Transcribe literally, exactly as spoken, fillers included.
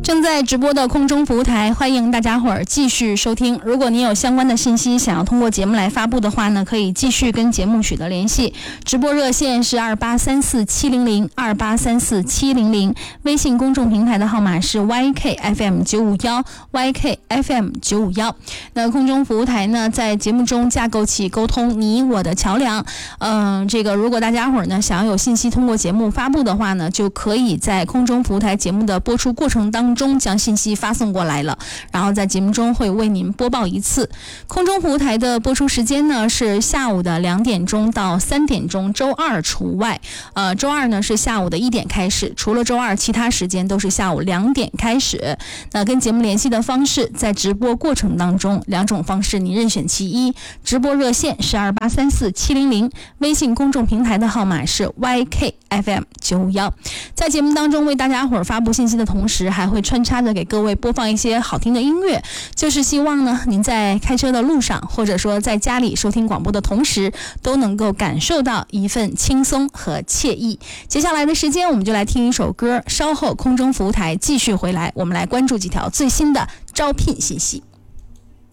正在直播的空中服务台，欢迎大家伙儿继续收听。如果您有相关的信息想要通过节目来发布的话呢，可以继续跟节目取得联系。直播热线是二八三四七零零二八三四七零零，微信公众平台的号码是 Y K F M 九五一 Y K F M 九五一。那空中服务台呢，在节目中架构起沟通你我的桥梁。嗯、呃，这个如果大家伙儿呢想要有信息通过节目发布的话呢，就可以在空中服务台节目的播出过程当中将信息发送过来了，然后在节目中会为您播报一次。空中服务台的播出时间呢是下午的两点钟到三点钟，周二除外。呃，周二呢是下午的一点开始，除了周二，其他时间都是下午两点开始。那跟节目联系的方式，在直播过程当中，两种方式你任选其一。直播热线是二八三四七零零，微信公众平台的号码是 Y K F M 九五一。在节目当中为大家伙儿发布信息的同时，还会穿插着给各位播放一些好听的音乐，就是希望呢您在开车的路上，或者说在家里收听广播的同时，都能够感受到一份轻松和惬意。接下来的时间我们就来听一首歌，稍后空中服务台继续回来，我们来关注几条最新的招聘信息。